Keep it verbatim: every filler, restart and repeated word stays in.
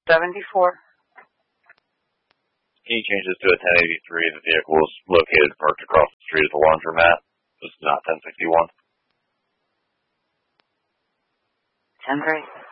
seventy-four. Can you change this to a ten eighty-three? The vehicle is located parked across the street at the laundromat. This is not ten sixty-one. ten three.